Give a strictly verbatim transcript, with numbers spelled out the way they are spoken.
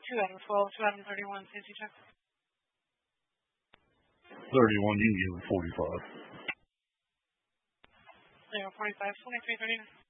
two Adam twelve, two Adam thirty-one, safety check. thirty-one, you can give him forty-five. Zero forty-five, twenty-three thirty-nine.